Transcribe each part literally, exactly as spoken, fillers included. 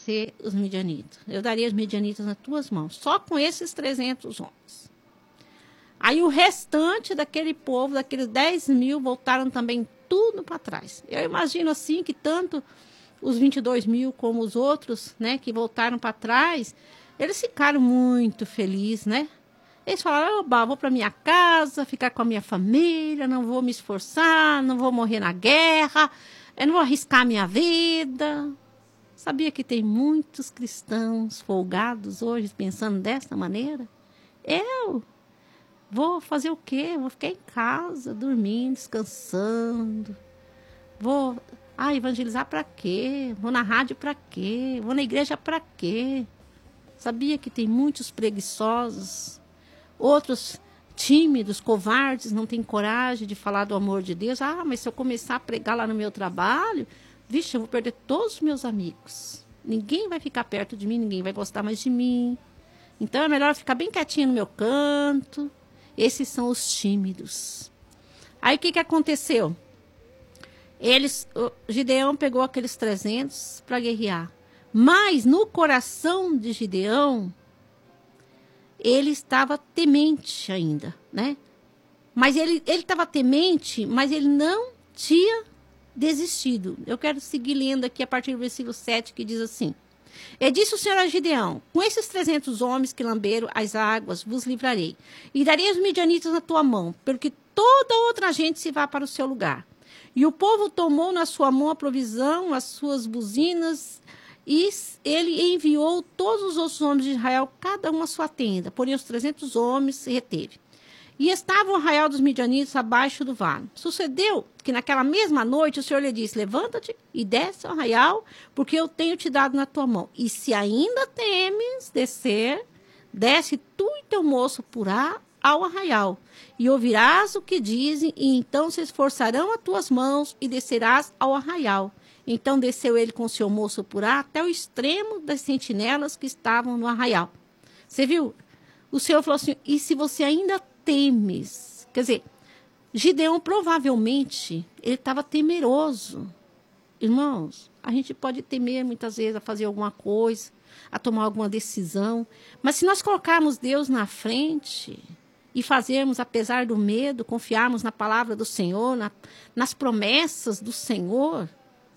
vencer os midianitas. Eu daria os midianitas nas tuas mãos. Só com esses trezentos homens. Aí o restante daquele povo, daqueles dez mil, voltaram também tudo para trás. Eu imagino assim que tanto os vinte e dois mil como os outros, né, que voltaram para trás, eles ficaram muito felizes, né? Eles falaram, oh, vou para minha casa, ficar com a minha família, não vou me esforçar, não vou morrer na guerra, eu não vou arriscar minha vida. Sabia que tem muitos cristãos folgados hoje pensando dessa maneira? Eu vou fazer o quê? Vou ficar em casa, dormindo, descansando. Vou ah, evangelizar para quê? Vou na rádio para quê? Vou na igreja para quê? Sabia que tem muitos preguiçosos, outros tímidos, covardes, não têm coragem de falar do amor de Deus. Ah, mas se eu começar a pregar lá no meu trabalho, vixe, eu vou perder todos os meus amigos. Ninguém vai ficar perto de mim, ninguém vai gostar mais de mim. Então é melhor ficar bem quietinho no meu canto. Esses são os tímidos. Aí o que, que aconteceu? Eles, o Gideão pegou aqueles trezentos para guerrear. Mas no coração de Gideão, ele estava temente ainda, né? Mas ele ele estava temente, mas ele não tinha desistido. Eu quero seguir lendo aqui a partir do versículo sete, que diz assim: E disse o Senhor a Gideão, com esses trezentos homens que lamberam as águas, vos livrarei, e darei os midianitas na tua mão, porque toda outra gente se vá para o seu lugar. E o povo tomou na sua mão a provisão, as suas buzinas, e ele enviou todos os outros homens de Israel, cada um à sua tenda. Porém, os trezentos homens se reteve. E estava o arraial dos midianitas abaixo do vale. Sucedeu que naquela mesma noite o Senhor lhe disse, levanta-te e desce ao arraial, porque eu tenho te dado na tua mão. E se ainda temes descer, desce tu e teu moço purá ao arraial. E ouvirás o que dizem, e então se esforçarão as tuas mãos, e descerás ao arraial. Então desceu ele com o seu moço purá até o extremo das sentinelas que estavam no arraial. Você viu? O Senhor falou assim, e se você ainda temes? Quer dizer, Gideão provavelmente, ele estava temeroso. Irmãos, a gente pode temer muitas vezes a fazer alguma coisa, a tomar alguma decisão. Mas se nós colocarmos Deus na frente e fazermos, apesar do medo, confiarmos na palavra do Senhor, na, nas promessas do Senhor,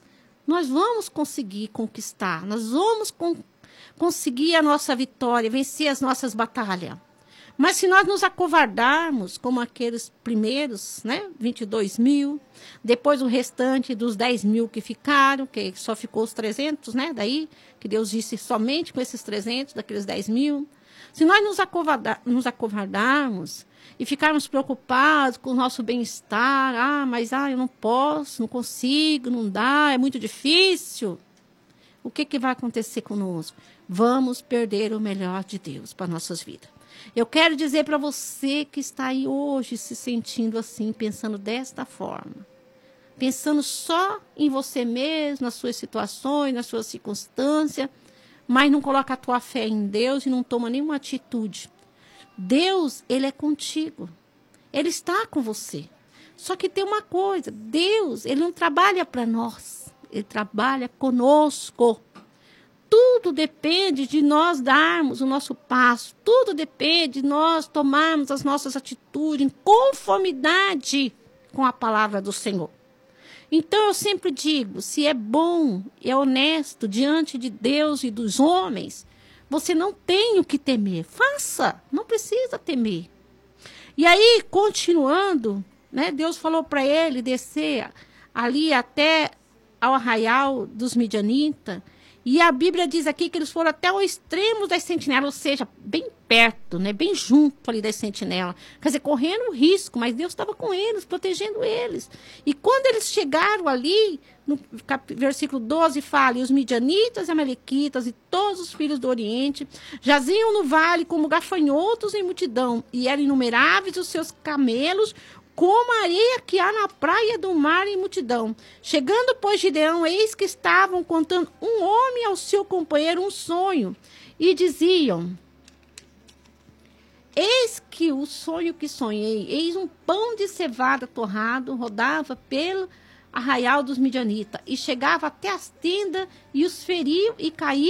nós vamos conseguir conquistar, nós vamos con- conseguir a nossa vitória, vencer as nossas batalhas. Mas se nós nos acovardarmos, como aqueles primeiros, né, vinte e dois mil, depois o restante dos dez mil que ficaram, que só ficou os trezentos, né, daí, que Deus disse somente com esses trezentos, daqueles dez mil, se nós nos, acovardar, nos acovardarmos e ficarmos preocupados com o nosso bem-estar, ah, mas ah, eu não posso, não consigo, não dá, é muito difícil, o que, que vai acontecer conosco? Vamos perder o melhor de Deus para nossas vidas. Eu quero dizer para você que está aí hoje se sentindo assim, pensando desta forma, pensando só em você mesmo, nas suas situações, nas suas circunstâncias, mas não coloca a tua fé em Deus e não toma nenhuma atitude. Deus, ele é contigo. Ele está com você. Só que tem uma coisa, Deus, ele não trabalha para nós, ele trabalha conosco. Tudo depende de nós darmos o nosso passo. Tudo depende de nós tomarmos as nossas atitudes em conformidade com a palavra do Senhor. Então eu sempre digo, se é bom e é honesto diante de Deus e dos homens, você não tem o que temer. Faça, não precisa temer. E aí, continuando, né, Deus falou para ele descer ali até ao arraial dos midianitas. E a Bíblia diz aqui que eles foram até o extremo das sentinelas, ou seja, bem perto, né, bem junto ali das sentinelas. Quer dizer, correndo risco, mas Deus estava com eles, protegendo eles. E quando eles chegaram ali, no cap- versículo doze fala, e os midianitas, amalequitas e todos os filhos do Oriente jaziam no vale como gafanhotos em multidão, e eram inumeráveis os seus camelos, como a areia que há na praia do mar em multidão. Chegando, pois, Gideão, eis que estavam contando um homem ao seu companheiro um sonho, e diziam, eis que o sonho que sonhei, eis um pão de cevada torrado, rodava pelo arraial dos midianitas, e chegava até as tendas, e os feriam e caíam